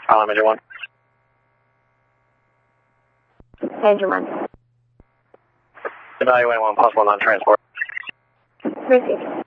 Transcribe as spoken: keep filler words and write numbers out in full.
Island Major one. Major one. Evaluating one possible non-transport. Received.